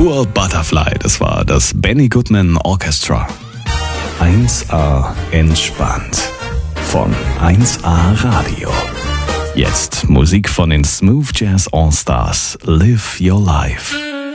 Poor Butterfly, das war das Benny Goodman Orchestra. 1A entspannt von 1A Radio. Jetzt Musik von den Smooth Jazz All Stars. Live Your Life.